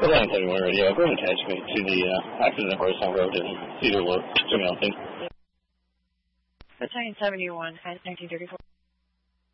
Atlanta 71 radio. Go ahead and attach me to the accident at Horseshoe Road in Cedar Look, Jimmy Elton. Battalion 71 at 1934.